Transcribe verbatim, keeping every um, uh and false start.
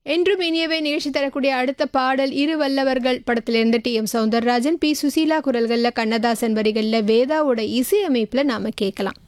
என்றும் இனியவை நிகழ்ச்சி தரக்கூடிய அடுத்த பாடல் இரு வல்லவர்கள் படத்திலிருந்து D M Soundararajan B Susheela குரல்களில் கண்ணதாசன் வரிகளில் வேதாவோட இசையமைப்பில் நாம் கேட்கலாம்.